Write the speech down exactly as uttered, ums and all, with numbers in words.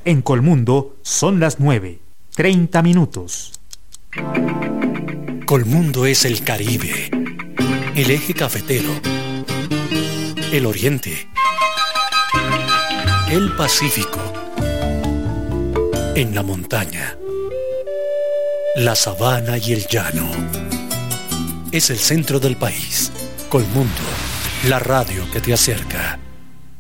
En Colmundo son las nueve, treinta minutos. Colmundo es el Caribe, el eje cafetero, el Oriente, el Pacífico, en la montaña, la sabana y el llano. Es el centro del país. Colmundo, la radio que te acerca.